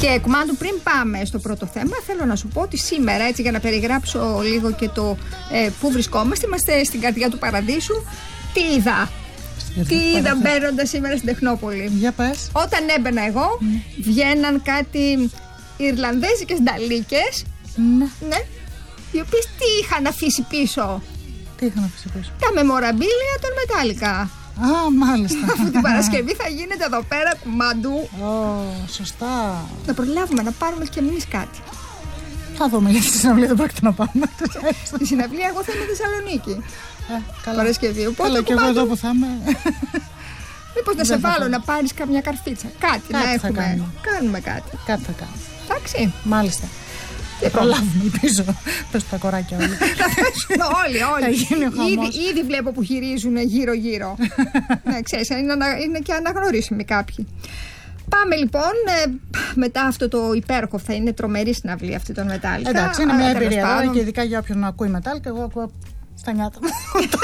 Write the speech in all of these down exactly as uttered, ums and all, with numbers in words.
Και κουμάντου, πριν πάμε στο πρώτο θέμα, θέλω να σου πω ότι σήμερα, έτσι για να περιγράψω λίγο και το ε, πού βρισκόμαστε, είμαστε στην καρδιά του παραδείσου. Τι είδα, τι είδα μπαίνοντας σήμερα στην Τεχνόπολη. Για πες. Όταν έμπαινα εγώ, mm. βγαίναν κάτι Ιρλανδέζικες νταλίκες. Mm. Ναι. Οι οποίες τι είχαν αφήσει πίσω? Τι είχαν αφήσει πίσω? Τα μεμοραμπίλια των Μετάλλικα. Α, μάλιστα. Αφού την Παρασκευή θα γίνεται εδώ πέρα κουμάντου. Ω, oh, σωστά. Να προλάβουμε να πάρουμε και εμείς κάτι. Θα δούμε, γιατί στη συναυλία δεν πρόκειται να πάμε. Στη συναυλία εγώ θα είμαι Θεσσαλονίκη. Ε, καλά. Παρασκευή. Οπότε, καλά, και εγώ εδώ που θα είμαι. Μήπως να σε βάλω να πάρεις καμιά καρφίτσα. Κάτι, κάτι να έχουμε. Κάνουμε. Κάνουμε κάτι. Κάτι θα κάνουμε. Εντάξει. Μάλιστα. Θα προλάβουμε, ελπίζω. Πες τα κοράκια όλοι. Όλοι, όλοι. Ήδη, ήδη βλέπω που γυρίζουν γύρω-γύρω. Ναι, ξέρεις, είναι, είναι και αναγνωρίσιμοι κάποιοι. Πάμε λοιπόν, ε, μετά αυτό το υπέροχο, θα είναι τρομερή συναυλία αυτή των Μετάλλικα. Εντάξει, είναι μια εμπειρία τώρα και ειδικά για όποιον ακούει Μετάλλικα, εγώ ακούω στα νιάτα μου.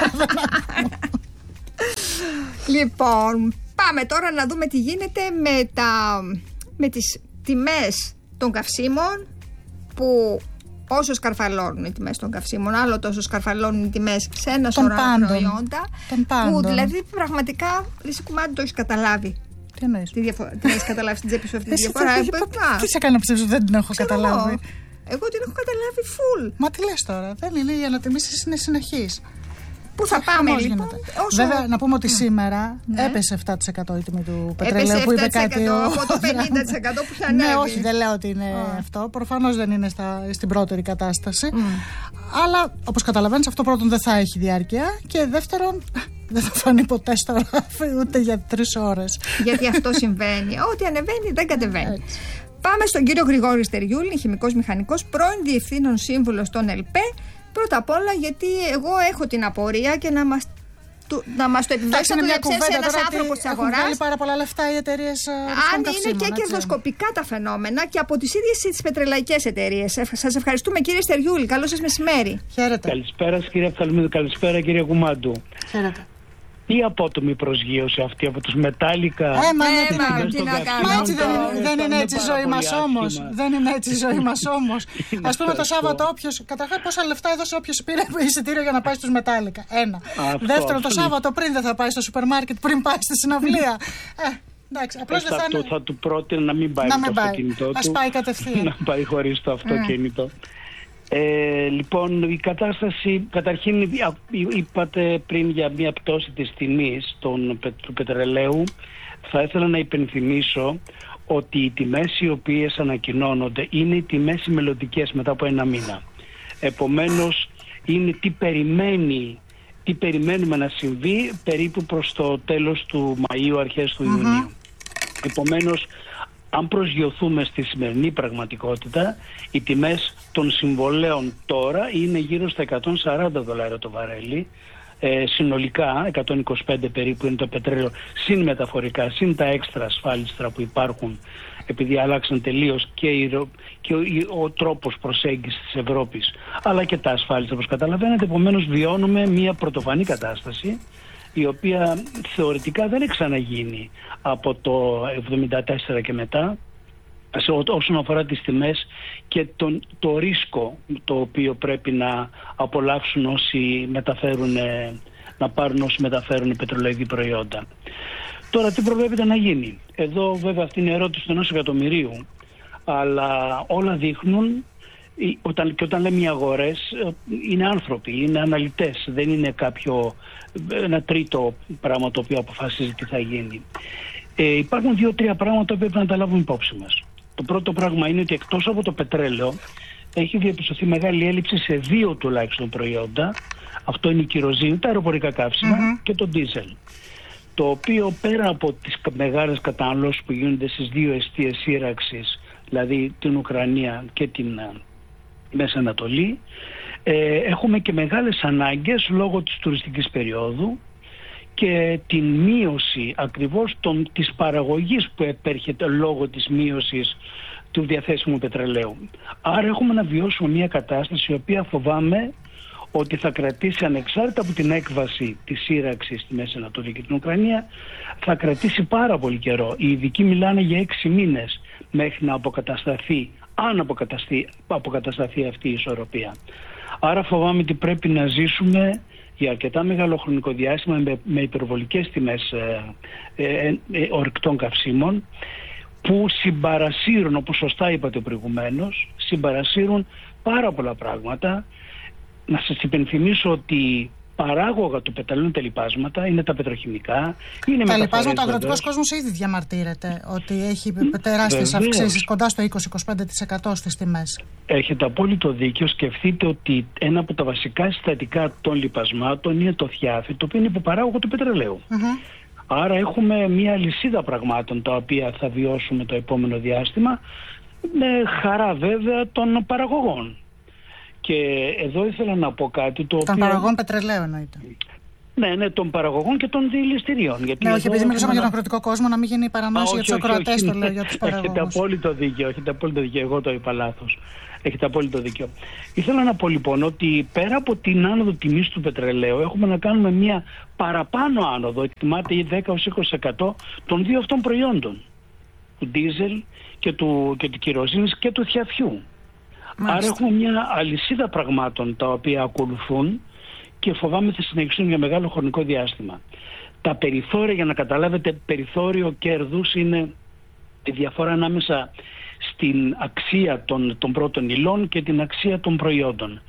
Λοιπόν, πάμε τώρα να δούμε τι γίνεται με, τα, με τις τιμές των καυσίμων, που όσο σκαρφαλώνουν οι τιμές των καυσίμων, άλλο τόσο σκαρφαλώνουν οι τιμές σε ένα σωρό προϊόντα. Που δηλαδή πραγματικά, εσύ κουμάντι, το έχεις καταλάβει. Τι εννοείς? Τι διαφορά, την έχεις καταλάβει στην τσέπη σου αυτή τη διαφορά? Τι σε έκανε ψήφισο, δεν την έχω καταλάβει. Εγώ την έχω καταλάβει full. Μα τι λες τώρα, δεν είναι, οι ανατιμήσεις είναι συνεχείς. Πού θα πάμε λοιπόν? Όσο... Βέβαια, να πούμε ότι σήμερα ναι. έπεσε επτά τοις εκατό η τιμή του πετρελαίου. Έπεσε επτά τοις εκατό από το πενήντα τοις εκατό που θα ανέβει. Ναι, όχι, δεν λέω ότι είναι oh. αυτό. Προφανώς δεν είναι στα, στην πρώτερη κατάσταση. Mm. Αλλά όπως καταλαβαίνεις, αυτό πρώτον δεν θα έχει διάρκεια. Και δεύτερον, δεν θα φανεί ποτέ στο ράφι ούτε για τρεις ώρες. Γιατί αυτό συμβαίνει. Ό,τι ανεβαίνει δεν κατεβαίνει. Έτσι. Πάμε στον κύριο Γρηγόρη Στεριούλη, χημικός μηχανικός, πρώην διευθύνων σύμβουλος των ΕΛΠΕ. Πρώτα απ' όλα, γιατί εγώ έχω την απορία και να μας, του, να μας το επιβεβαιώσει, να το διαψεύσει ένας άνθρωπος της αγοράς. Έχουν βγάλει πάρα πολλά λεφτά οι εταιρείες. Αν είναι και κερδοσκοπικά τα φαινόμενα και από τις ίδιες τις πετρελαϊκές εταιρείες. Σας ευχαριστούμε, κύριε Στεριούλη. Καλό σας μεσημέρι. Χαίρετε. Καλησπέρα, κύριε Φθαλμίδου. Καλησπέρα, κύριε Κουμάντου. Χαίρετε. Τι απότομη προσγείωση αυτή από τους Μετάλλικα. Ε, μα τι να κάνουμε. Μα έτσι δεν είναι έτσι η ζωή μας όμως. Δεν είναι έτσι η ζωή μας όμως. Ας πούμε το Σάββατο όποιος. Καταρχάς, πόσα λεφτά έδωσε όποιος πήρε εισιτήριο για να πάει στους Μετάλλικα? Ένα. Δεύτερον, το Σάββατο πριν δεν θα πάει στο σούπερ μάρκετ, πριν πάει στη συναυλία. Ε, εντάξει, απλώς δεν θα είναι. Θα του πρότεινα να μην πάει με το αυτοκίνητό του. Ας πάει κατευθείαν. Να πάει χωρίς το αυτοκίνητο. Ε, λοιπόν, η κατάσταση, καταρχήν είπατε πριν για μια πτώση της τιμής των, του πετρελαίου. Θα ήθελα να υπενθυμίσω ότι οι τιμές οι οποίες ανακοινώνονται είναι οι τιμές οι μελλοντικές μετά από ένα μήνα. Επομένως, είναι τι περιμένει, τι περιμένουμε να συμβεί περίπου προς το τέλος του Μαΐου, αρχές του Ιουνίου. Mm-hmm. Επομένως, αν προσγειωθούμε στη σημερινή πραγματικότητα, οι τιμές των συμβολέων τώρα είναι γύρω στα εκατόν σαράντα δολάρια το βαρέλι. Ε, συνολικά εκατόν είκοσι πέντε περίπου είναι το πετρέλαιο, συν μεταφορικά, συν τα έξτρα ασφάλιστρα που υπάρχουν, επειδή άλλαξαν τελείως και, η, και ο, ο τρόπος προσέγγισης της Ευρώπης, αλλά και τα ασφάλιστρα, όπως καταλαβαίνετε. Επομένως βιώνουμε μια πρωτοφανή κατάσταση, η οποία θεωρητικά δεν έχει ξαναγίνει από το εβδομήντα τέσσερα και μετά, όσον αφορά τις τιμές και τον, το ρίσκο το οποίο πρέπει να απολαύσουν όσοι μεταφέρουν, να πάρουν όσοι μεταφέρουν πετρελαϊκή προϊόντα. Τώρα τι προβλέπεται να γίνει? Εδώ βέβαια αυτή είναι η ερώτηση του ενός εκατομμυρίου, αλλά όλα δείχνουν, όταν, και όταν λέμε οι αγορές, είναι άνθρωποι, είναι αναλυτές, δεν είναι κάποιο ένα τρίτο πράγμα το οποίο αποφασίζει τι θα γίνει. Ε, υπάρχουν δύο-τρία πράγματα που πρέπει να τα λάβουμε υπόψη μας. Το πρώτο πράγμα είναι ότι εκτός από το πετρέλαιο έχει διαπιστωθεί μεγάλη έλλειψη σε δύο τουλάχιστον προϊόντα. Αυτό είναι η κυροζήνη, τα αεροπορικά καύσιμα mm-hmm. και το ντίζελ. Το οποίο πέρα από τις μεγάλες καταναλώσεις που γίνονται στις δύο εστίες σύραξης, δηλαδή την Ουκρανία και την Μέση Ανατολή, ε, έχουμε και μεγάλες ανάγκες λόγω της τουριστικής περίοδου και την μείωση ακριβώς των, της παραγωγής που επέρχεται λόγω της μείωσης του διαθέσιμου πετρελαίου. Άρα έχουμε να βιώσουμε μια κατάσταση η οποία φοβάμαι ότι θα κρατήσει, ανεξάρτητα από την έκβαση της σύραξης στη Μέση Ανατολή και την Ουκρανία, θα κρατήσει πάρα πολύ καιρό. Οι ειδικοί μιλάνε για έξι μήνες μέχρι να αποκατασταθεί, αν αποκατασταθεί, αποκατασταθεί αυτή η ισορροπία. Άρα φοβάμαι ότι πρέπει να ζήσουμε για αρκετά μεγάλο χρονικό διάστημα με, με υπερβολικές τιμές ε, ε, ε, ε, ορυκτών καυσίμων, που συμπαρασύρουν, όπως σωστά είπατε προηγουμένως, συμπαρασύρουν πάρα πολλά πράγματα. Να σας υπενθυμίσω ότι παράγωγα του πετρελαίου είναι τα λοιπάσματα, είναι τα πετροχημικά. Είναι τα λοιπάσματα, ο αγροτικός κόσμος ήδη διαμαρτύρεται ότι έχει τεράστιες αυξήσεις, κοντά στο είκοσι με είκοσι πέντε τοις εκατό στις τιμές. Έχετε απόλυτο δίκιο. Σκεφτείτε ότι ένα από τα βασικά συστατικά των λοιπασμάτων είναι το θιάφι, το οποίο είναι υποπαράγωγο του πετρελαίου. Mm-hmm. Άρα έχουμε μια λυσίδα πραγμάτων τα οποία θα βιώσουμε το επόμενο διάστημα, με χαρά βέβαια των παραγωγών. Και εδώ ήθελα να πω κάτι το οποίο... Των παραγωγών πετρελαίου εννοείται. Ναι, ναι, των παραγωγών και των διελιστηρίων. Ναι, όχι, επειδή μιλήσαμε για τον αγροτικό κόσμο, να μην γίνει η παρανόηση για τους ακροατές, το λέω για τους παραγωγούς. Έχετε απόλυτο δίκιο, έχετε απόλυτο δίκιο. Εγώ το είπα λάθος. Έχετε απόλυτο δίκιο. Ήθελα να πω λοιπόν ότι πέρα από την άνοδο τιμής του πετρελαίου, έχουμε να κάνουμε μια παραπάνω άνοδο, εκτιμάται η δέκα με είκοσι τοις εκατό των δύο αυτών προϊόντων. Του ντίζελ και του, και του κυροζίνης και του θιαφιού. Μάλιστα. Άρα έχουμε μια αλυσίδα πραγμάτων τα οποία ακολουθούν και φοβάμαι θα συνεχίσουν για μεγάλο χρονικό διάστημα. Τα περιθώρια, για να καταλάβετε, περιθώριο κέρδους είναι η διαφορά ανάμεσα στην αξία των, των πρώτων υλών και την αξία των προϊόντων.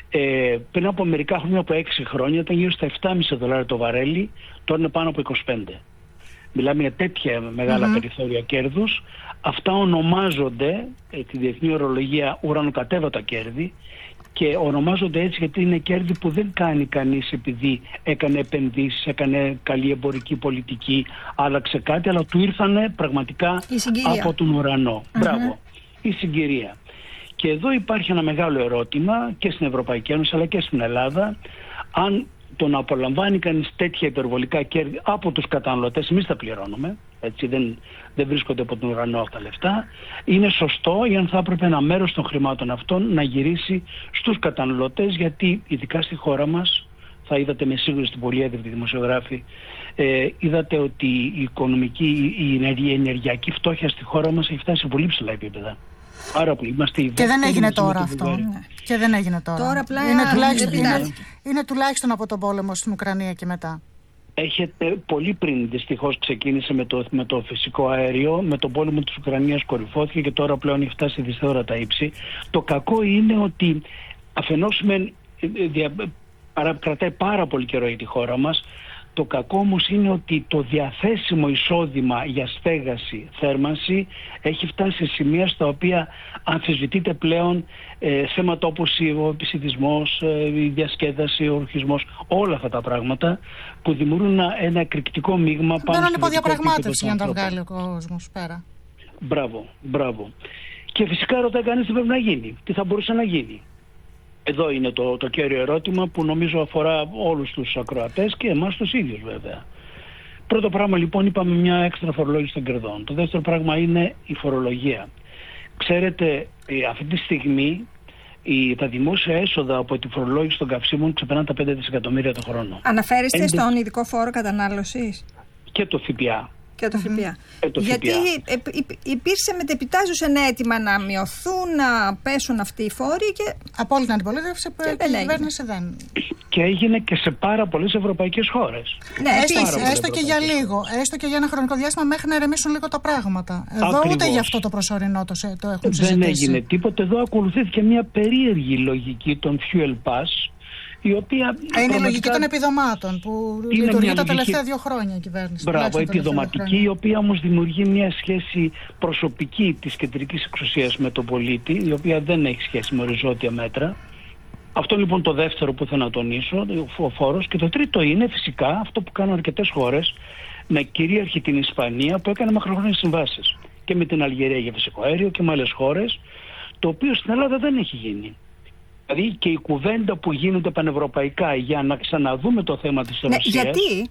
Ε, πριν από μερικά χρόνια, από έξι χρόνια, ήταν γύρω στα επτά κόμμα πέντε δολάρια το βαρέλι, τώρα είναι πάνω από είκοσι πέντε. Μιλάμε για τέτοια μεγάλα mm-hmm. περιθώρια κέρδους. Αυτά ονομάζονται, ε, τη διεθνή ορολογία, ουρανοκατέβατα κέρδη, και ονομάζονται έτσι γιατί είναι κέρδη που δεν κάνει κανείς επειδή έκανε επενδύσεις, έκανε καλή εμπορική πολιτική, άλλαξε κάτι, αλλά του ήρθανε πραγματικά από τον ουρανό. Mm-hmm. Μπράβο, η συγκυρία. Και εδώ υπάρχει ένα μεγάλο ερώτημα και στην Ευρωπαϊκή Ένωση αλλά και στην Ελλάδα, αν το να απολαμβάνει κανείς τέτοια υπερβολικά κέρδη από τους καταναλωτές, εμείς τα πληρώνουμε, έτσι, δεν, δεν βρίσκονται από τον ουρανό αυτά τα λεφτά, είναι σωστό ή αν θα έπρεπε ένα μέρος των χρημάτων αυτών να γυρίσει στους καταναλωτές, γιατί ειδικά στη χώρα μας, θα είδατε με σίγουρη στην πολυέδρευτη δημοσιογράφη, ε, είδατε ότι η οικονομική, η ενεργειακή φτώχεια στη χώρα μας έχει φτάσει σε πολύ ψηλά επίπεδα. Άρα που είμαστε και δεν έγινε τώρα αυτό. Ναι. Και δεν έγινε τώρα. τώρα πλά... είναι, τουλάχιστον, είναι, είναι τουλάχιστον από τον πόλεμο στην Ουκρανία και μετά. Έχετε πολύ πριν, δυστυχώς ξεκίνησε με το, με το φυσικό αέριο, με τον πόλεμο της Ουκρανίας κορυφώθηκε και τώρα πλέον έχει φτάσει δυσθεώρητα ύψη. Το κακό είναι ότι αφενός με, δια, παρα, κρατάει πάρα πολύ καιρό για τη χώρα μας. Το κακό όμως είναι ότι το διαθέσιμο εισόδημα για στέγαση, θέρμανση έχει φτάσει σε σημεία στα οποία αμφισβητείται πλέον ε, θέματα όπως ο επισιτισμός, ε, η διασκέδαση, ο ορχισμός, όλα αυτά τα πράγματα που δημιουργούν ένα, ένα εκρηκτικό μείγμα πάνω στην υποδιαπραγμάτευση για να τα βγάλει ο κόσμος πέρα. Μπράβο, μπράβο. Και φυσικά ρωτάει κανείς τι πρέπει να γίνει, τι θα μπορούσε να γίνει. Εδώ είναι το, το κέριο ερώτημα που νομίζω αφορά όλους τους ακροατές και εμάς τους ίδιους βέβαια. Πρώτο πράγμα λοιπόν είπαμε μια έξτρα φορολόγηση των κερδών. Το δεύτερο πράγμα είναι η φορολογία. Ξέρετε, αυτή τη στιγμή η, τα δημόσια έσοδα από τη φορολόγηση των καυσίμων ξεπερνάνε τα πέντε δισεκατομμύρια το χρόνο. Αναφέρεστε Έντε... στον ειδικό φόρο κατανάλωσης? Και το ΦΠΑ. Και το ΦΠΑ. Ε, το Γιατί ΦΠΑ. υπήρξε μετεπιτάζουσα ένα αίτημα να μειωθούν, να πέσουν αυτοί οι φόροι και... Απόλυτη αντιπολίτευση που η κυβέρνηση δεν... Και έγινε και σε πάρα πολλές ευρωπαϊκές χώρες. Ναι, έστω, έστω και για λίγο, έστω και για ένα χρονικό διάστημα μέχρι να ερεμήσουν λίγο τα πράγματα. Εδώ Ακριβώς. Ούτε γι' αυτό το προσωρινό το, το έχουν συζητήσει. Δεν έγινε τίποτε. Εδώ ακολουθήθηκε μια περίεργη λογική των fuel pass, η οποία είναι η λογική των επιδομάτων που λειτουργεί τα τελευταία δύο χρόνια η κυβέρνηση. Μπράβο, επιδοματική, η οποία όμως δημιουργεί μια σχέση προσωπική της κεντρικής εξουσίας με τον πολίτη, η οποία δεν έχει σχέση με οριζόντια μέτρα. Αυτό λοιπόν το δεύτερο που θέλω να τονίσω, ο φόρος. Και το τρίτο είναι φυσικά αυτό που κάνουν αρκετές χώρες, με κυρίαρχη την Ισπανία που έκανε μακροχρόνιες συμβάσεις. Και με την Αλγερία για φυσικό αέριο και με άλλες χώρες, το οποίο στην Ελλάδα δεν έχει γίνει. Δηλαδή και η κουβέντα που γίνεται πανευρωπαϊκά για να ξαναδούμε το θέμα της Ρωσίας. Ναι, γιατί?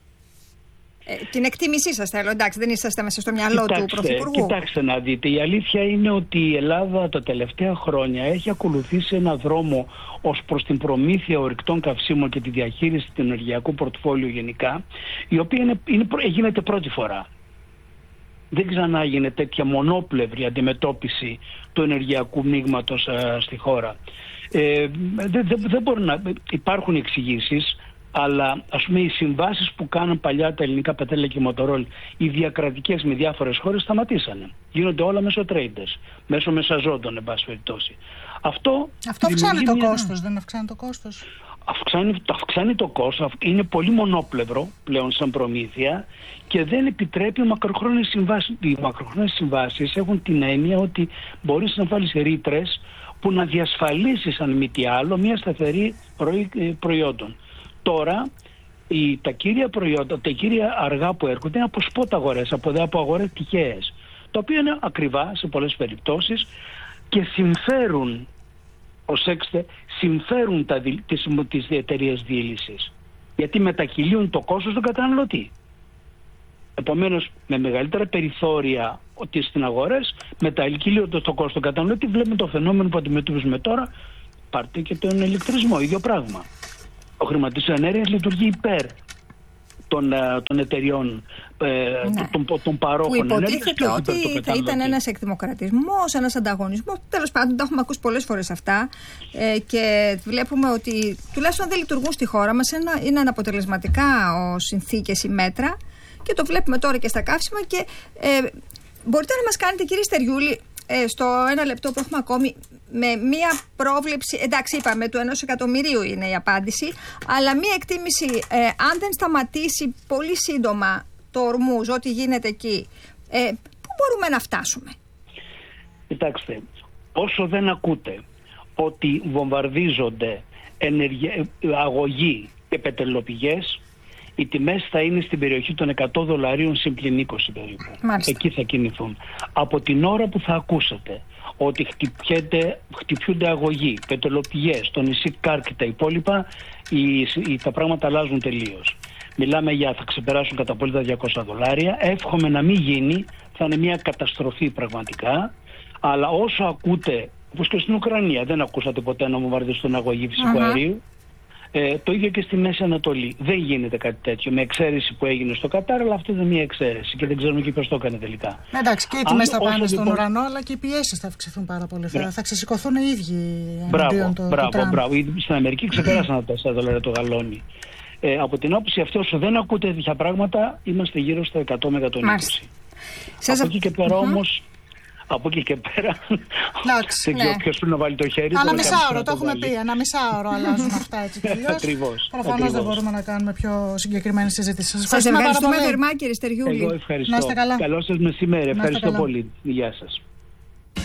Ε, την εκτίμησή σας θέλω, εντάξει, δεν είσαστε μέσα στο μυαλό κοιτάξτε, του Πρωθυπουργού. Κοιτάξτε να δείτε, η αλήθεια είναι ότι η Ελλάδα τα τελευταία χρόνια έχει ακολουθήσει ένα δρόμο ως προς την προμήθεια ορυκτών καυσίμων και τη διαχείριση του ενεργειακού πορτφόλιου γενικά, η οποία είναι, είναι, γίνεται πρώτη φορά. δεν ξανάγινε τέτοια μονόπλευρη αντιμετώπιση του ενεργειακού μείγματος α, στη χώρα. Ε, δεν δε, δε μπορεί να υπάρχουν εξηγήσεις, αλλά ας πούμε οι συμβάσεις που κάναν παλιά τα ελληνικά πετρέλαια και μοτορόλ, οι διακρατικές με διάφορες χώρες, σταματήσανε. Γίνονται όλα μέσω traders, μέσω μεσαζόντων, εν πάση περιπτώσει. Αυτό, Αυτό αυξάνει το μια... κόστος, δεν αυξάνει το κόστος. Αυξάνει, το αυξάνει το κόστος, είναι πολύ μονόπλευρο πλέον σαν προμήθεια και δεν επιτρέπει μακροχρόνιες συμβάσεις. Οι μακροχρόνιες συμβάσεις έχουν την έννοια ότι μπορείς να βάλεις ρήτρες που να διασφαλίσεις αν μη τι άλλο μια σταθερή ροή προϊόντων. Τώρα η, τα κύρια προϊόντα, τα κύρια αργά που έρχονται είναι από σπότ αγορές, από, από αγορές τυχαίες, τα οποία είναι ακριβά σε πολλές περιπτώσεις και συμφέρουν, προσέξτε, συμφέρουν τα, τις, τις εταιρείες διέλυσης, γιατί μετακυλίουν το κόστος στον καταναλωτή. Επομένως, με μεγαλύτερα περιθώρια ότι στην αγορές, μετακυλίοντας το κόστος στον καταναλωτή, βλέπουμε το φαινόμενο που αντιμετωπίζουμε τώρα. Πάρτε και τον ηλεκτρισμό, ίδιο πράγμα. Ο χρηματιστής ενέργειας λειτουργεί υπέρ των, των εταιριών, ναι. των, των παρόχων ενέργειας. Που υποτίθεται ότι θα ήταν ένας εκδημοκρατισμός, ένας ανταγωνισμός. Τέλος πάντων, τα έχουμε ακούσει πολλές φορές αυτά ε, και βλέπουμε ότι τουλάχιστον δεν λειτουργούν στη χώρα μας. Ένα, είναι αναποτελεσματικά ως συνθήκες ή μέτρα και το βλέπουμε τώρα και στα καύσιμα. Και ε, μπορείτε να μας κάνετε, κύριε Στεριούλη, ε, στο ένα λεπτό που έχουμε ακόμη, με μία πρόβλεψη, εντάξει είπαμε του ενός εκατομμυρίου είναι η απάντηση, αλλά μία εκτίμηση, ε, αν δεν σταματήσει πολύ σύντομα το Ορμούζ, ό,τι γίνεται εκεί, ε, πού μπορούμε να φτάσουμε? Κοιτάξτε, όσο δεν ακούτε ότι βομβαρδίζονται ενεργε... αγωγοί και πετρελαιοπηγές, οι τιμές θα είναι στην περιοχή των εκατό δολαρίων συμπλην είκοσι περίπου. Μάλιστα. Εκεί θα κινηθούν. Από την ώρα που θα ακούσετε ότι χτυπιούνται αγωγοί, πετρελαιοπηγές, το νησί Κάρκ και τα υπόλοιπα, οι, οι, τα πράγματα αλλάζουν τελείως. Μιλάμε για θα ξεπεράσουν κατά πολύ τα διακόσια δολάρια. Εύχομαι να μην γίνει, θα είναι μια καταστροφή πραγματικά. Αλλά όσο ακούτε, όπως και στην Ουκρανία, δεν ακούσατε ποτέ να βομβαρδιστούν αγωγοί φυσικού uh-huh. αερίου. Ε, το ίδιο και στη Μέση Ανατολή. Δεν γίνεται κάτι τέτοιο. Με εξαίρεση που έγινε στο Κατάρ, αλλά αυτό είναι μια εξαίρεση και δεν ξέρουμε και ποιος το έκανε τελικά. Εντάξει, και οι τιμές θα πάνε στον λοιπόν... ουρανό, αλλά και οι πιέσεις θα αυξηθούν πάρα πολύ. Θα, θα ξεσηκωθούν οι ίδιοι. Μπράβο, το, μπράβο, το μπράβο. Στην Αμερική ξεπεράσαν τα τέσσερα δολάρια το γαλόνι. Ε, από την άποψη αυτή, όσο δεν ακούτε τέτοια πράγματα, είμαστε γύρω στα εκατό με εκατόν είκοσι. Από εκεί και πέρα mm-hmm. όμως. Από εκεί και πέρα. Δεν ξέρω ποιος πρέπει να βάλει το χέρι. Ένα μισάωρο, το έχουμε πει. Ένα μισάωρο αλλάζουν αυτά έτσι κι αλλιώς. Ακριβώς. Προφανώς δεν μπορούμε να κάνουμε πιο συγκεκριμένη συζήτηση. Σας ευχαριστούμε θερμά, κύριε Στεριούλη. Εγώ ευχαριστώ. Καλό σας μεσημέρι. Ευχαριστώ πολύ. Γεια σας.